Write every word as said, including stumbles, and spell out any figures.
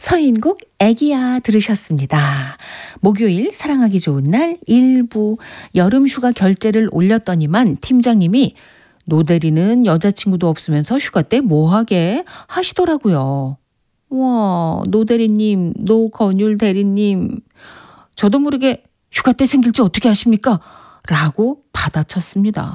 서인국 애기야 들으셨습니다. 목요일 사랑하기 좋은 날 일부 여름 휴가 결제를 올렸더니만 팀장님이 노대리는 여자친구도 없으면서 휴가 때 뭐하게 하시더라고요. 와, 노대리님, 노건율 대리님, 저도 모르게 휴가 때 생길지 어떻게 아십니까? 라고 받아쳤습니다.